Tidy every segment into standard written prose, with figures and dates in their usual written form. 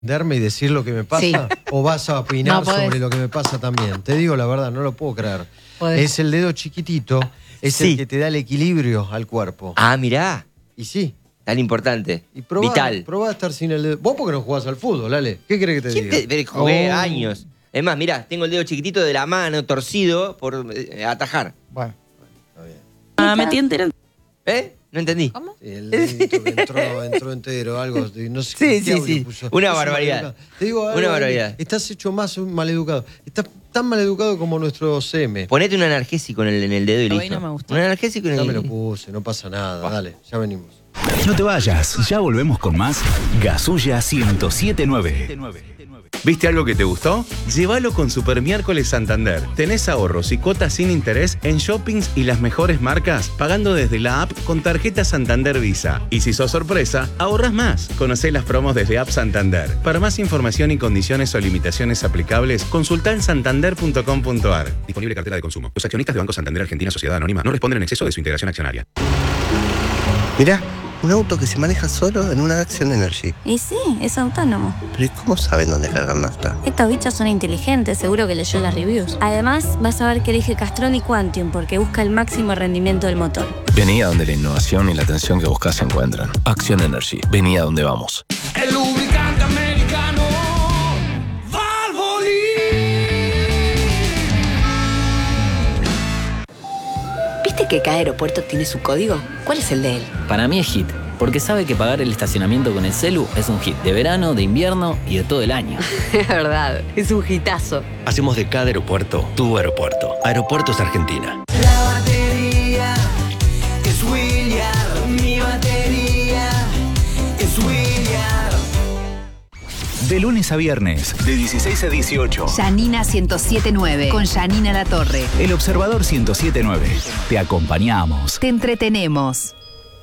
¿Darme y decir lo que me pasa? Sí. ¿O vas a opinar No, sobre lo que me pasa también? Te digo la verdad, no lo puedo creer. Podés. Es el dedo chiquitito, es Sí. el que te da el equilibrio al cuerpo. Ah, mirá. Y sí. Tan importante. Y probá, Vital. probá a estar sin el dedo. ¿Vos porque no jugás al fútbol, Ale? ¿Qué querés que te diga? Pero jugué Oh. años. Es más, mirá, tengo el dedo chiquitito de la mano torcido por atajar. Bueno. Me estoy enterando. ¿Eh? No entendí. ¿Cómo? Sí, el dedito que entró entero, algo. No sé Sí, qué sí. puso. Una Es barbaridad. maleducado. Te digo algo, Una Ale, barbaridad. Estás hecho más maleducado. Estás tan maleducado como nuestro CM. Ponete un analgésico en el dedo y Hoy listo. no me gustó. Un analgésico en Ya el me lo puse, no pasa nada. Dale, ya venimos. No te vayas, ya volvemos con más Gasulla 1079. ¿Viste algo que te gustó? Llévalo con Super Miércoles Santander. Tenés ahorros y cuotas sin interés en shoppings y las mejores marcas, pagando desde la app con tarjeta Santander Visa. Y si sos sorpresa, ahorras más. Conocé las promos desde App Santander. Para más información y condiciones o limitaciones aplicables, consultá en santander.com.ar. Disponible cartera de consumo. Los accionistas de Banco Santander Argentina Sociedad Anónima no responden en exceso de su integración accionaria. Mirá, un auto que se maneja solo en una Action Energy. Y sí, es autónomo. Pero ¿y cómo saben dónde cargar nafta? Estos bichos son inteligentes, seguro que leyó las reviews. Además, vas a ver que elige Castrol y Quantium porque busca el máximo rendimiento del motor. Vení a donde la innovación y la atención que buscas se encuentran. Action Energy. Vení a donde vamos. El lubricante americano ¿Viste que cada aeropuerto tiene su código? ¿Cuál es el de él? Para mí es hit, porque sabe que pagar el estacionamiento con el celu es un hit de verano, de invierno y de todo el año. Es verdad, es un hitazo. Hacemos de cada aeropuerto tu aeropuerto. Aeropuertos Argentina. La batería es William, mi batería es William. De lunes a viernes, de 16 a 18. Janina 1079 con Janina Latorre. El Observador 1079. Te acompañamos. Te entretenemos.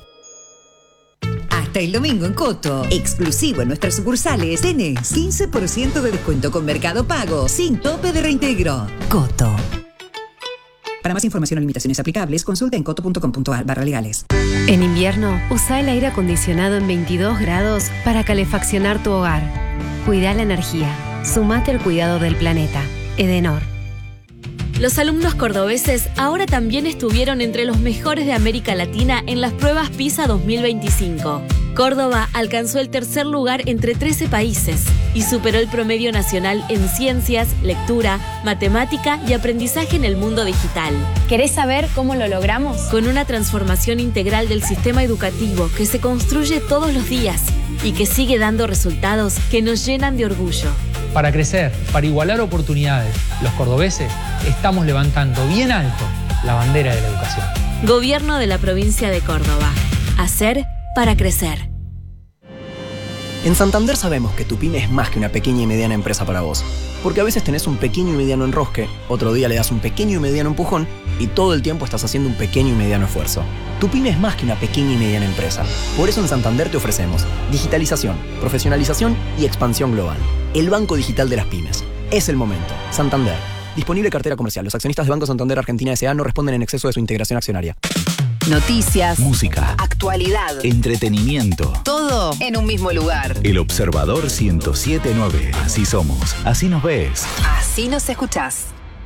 Hasta el domingo en Coto, exclusivo en nuestras sucursales, tenés 15% de descuento con Mercado Pago, sin tope de reintegro. Coto. Para más información o limitaciones aplicables, consulta en coto.com.ar/legales. En invierno, usa el aire acondicionado en 22 grados para calefaccionar tu hogar. Cuida la energía. Sumate al cuidado del planeta. Edenor. Los alumnos cordobeses ahora también estuvieron entre los mejores de América Latina en las pruebas PISA 2025. Córdoba alcanzó el tercer lugar entre 13 países y superó el promedio nacional en ciencias, lectura, matemática y aprendizaje en el mundo digital. ¿Querés saber cómo lo logramos? Con una transformación integral del sistema educativo que se construye todos los días y que sigue dando resultados que nos llenan de orgullo. Para crecer, para igualar oportunidades, los cordobeses estamos levantando bien alto la bandera de la educación. Gobierno de la provincia de Córdoba. Hacer para crecer. En Santander sabemos que tu pyme es más que una pequeña y mediana empresa para vos. Porque a veces tenés un pequeño y mediano enrosque, otro día le das un pequeño y mediano empujón y todo el tiempo estás haciendo un pequeño y mediano esfuerzo. Tu pyme es más que una pequeña y mediana empresa. Por eso en Santander te ofrecemos digitalización, profesionalización y expansión global. El banco digital de las pymes. Es el momento. Santander. Disponible cartera comercial. Los accionistas de Banco Santander Argentina S.A. no responden en exceso de su integración accionaria. Noticias, música, actualidad, entretenimiento. Todo en un mismo lugar. El Observador 1079. Así somos. Así nos ves. Así nos escuchás.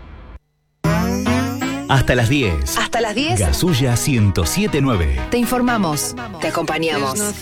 Hasta las 10. Hasta las 10. Gasulla 1079. Te informamos. Te acompañamos.